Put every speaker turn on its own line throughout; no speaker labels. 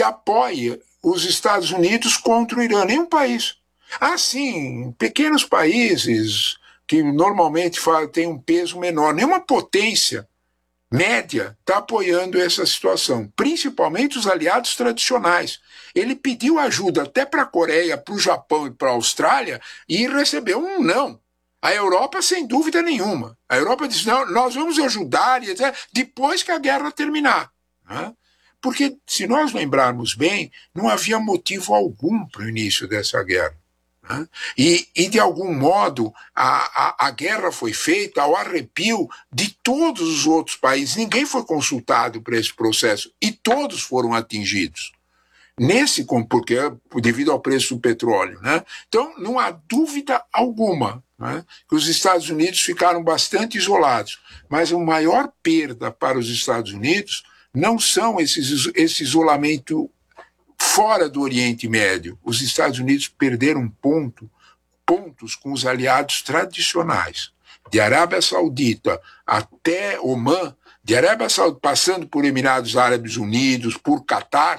apoie os Estados Unidos contra o Irã, nenhum país. Sim, pequenos países que normalmente têm um peso menor, nenhuma potência média está apoiando essa situação, principalmente os aliados tradicionais. Ele pediu ajuda até para a Coreia, para o Japão e para a Austrália e recebeu um não. A Europa, sem dúvida nenhuma. A Europa disse, não, nós vamos ajudar depois que a guerra terminar. Né? Porque, se nós lembrarmos bem, não havia motivo algum para o início dessa guerra. Né? E, de algum modo, a guerra foi feita ao arrepio de todos os outros países. Ninguém foi consultado para esse processo e todos foram atingidos. Porque devido ao preço do petróleo. Né? Então, não há dúvida alguma, né, que os Estados Unidos ficaram bastante isolados. Mas a maior perda para os Estados Unidos não são esse isolamento fora do Oriente Médio. Os Estados Unidos perderam pontos com os aliados tradicionais, de Arábia Saudita até Omã, de Arábia Saudita passando por Emirados Árabes Unidos, por Catar,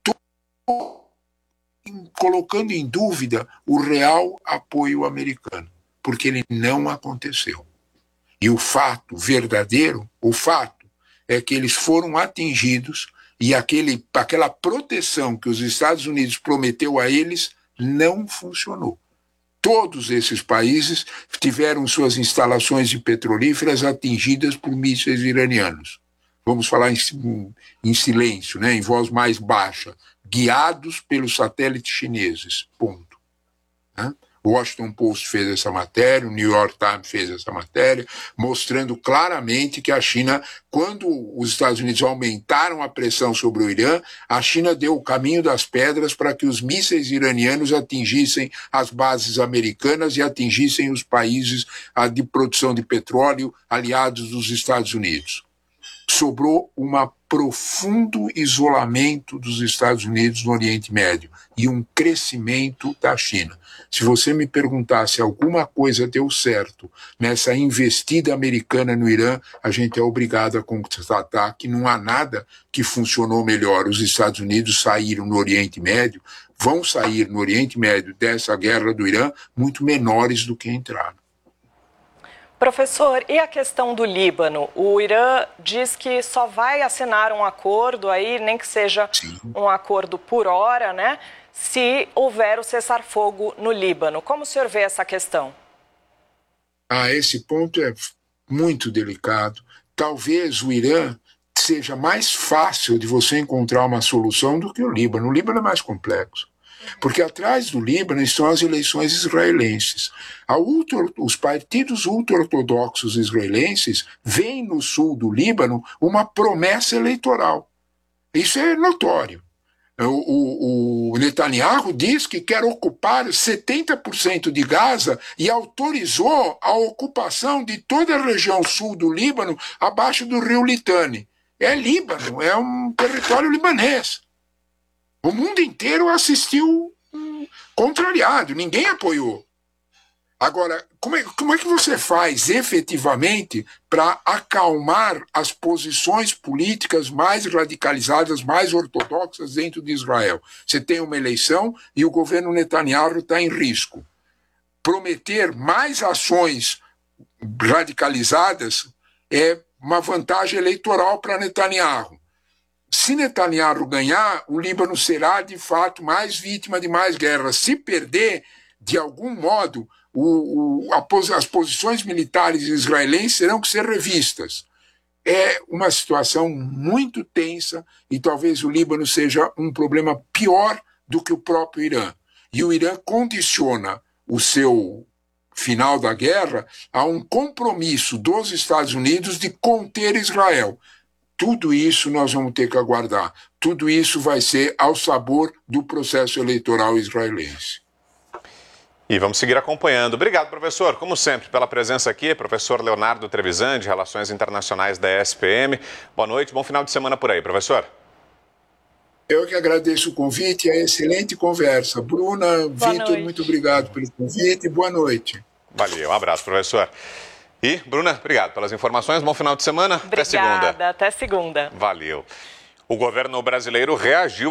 colocando em dúvida o real apoio americano, porque ele não aconteceu. E o fato verdadeiro, é que eles foram atingidos e aquela proteção que os Estados Unidos prometeu a eles não funcionou. Todos esses países tiveram suas instalações petrolíferas atingidas por mísseis iranianos. Vamos falar em silêncio, né, em voz mais baixa, guiados pelos satélites chineses, ponto. Né? O Washington Post fez essa matéria, o New York Times fez essa matéria, mostrando claramente que a China, quando os Estados Unidos aumentaram a pressão sobre o Irã, a China deu o caminho das pedras para que os mísseis iranianos atingissem as bases americanas e atingissem os países de produção de petróleo aliados dos Estados Unidos. Sobrou um profundo isolamento dos Estados Unidos no Oriente Médio e um crescimento da China. Se você me perguntar se alguma coisa deu certo nessa investida americana no Irã, a gente é obrigado a constatar que não há nada que funcionou melhor. Os Estados Unidos saíram no Oriente Médio, vão sair no Oriente Médio dessa guerra do Irã muito menores do que entraram.
Professor, e a questão do Líbano? O Irã diz que só vai assinar um acordo aí, nem que seja um acordo por hora, né? Se houver o cessar-fogo no Líbano. Como o senhor vê essa questão?
Esse ponto é muito delicado. Talvez o Irã seja mais fácil de você encontrar uma solução do que o Líbano. O Líbano é mais complexo. Porque atrás do Líbano estão as eleições israelenses. Os partidos ultra-ortodoxos israelenses veem no sul do Líbano uma promessa eleitoral. Isso é notório. O Netanyahu diz que quer ocupar 70% de Gaza e autorizou a ocupação de toda a região sul do Líbano abaixo do rio Litani. É Líbano, é um território libanês. O mundo inteiro assistiu contrariado, ninguém apoiou. Agora, como é que você faz efetivamente para acalmar as posições políticas mais radicalizadas, mais ortodoxas dentro de Israel? Você tem uma eleição e o governo Netanyahu está em risco. Prometer mais ações radicalizadas é uma vantagem eleitoral para Netanyahu. Se Netanyahu ganhar, o Líbano será, de fato, mais vítima de mais guerras. Se perder, de algum modo, as posições militares israelenses terão que ser revistas. É uma situação muito tensa e talvez o Líbano seja um problema pior do que o próprio Irã. E o Irã condiciona o seu final da guerra a um compromisso dos Estados Unidos de conter Israel. Tudo isso nós vamos ter que aguardar. Tudo isso vai ser ao sabor do processo eleitoral israelense.
E vamos seguir acompanhando. Obrigado, professor, como sempre, pela presença aqui. Professor Leonardo Trevisan, de Relações Internacionais da ESPM. Boa noite, bom final de semana por aí, professor.
Eu que agradeço o convite e a excelente conversa. Bruna, Vitor, muito obrigado pelo convite e boa noite.
Valeu, um abraço, professor. E, Bruna, obrigado pelas informações. Bom final de semana.
Obrigada,
até segunda.
Até segunda.
Valeu. O governo brasileiro reagiu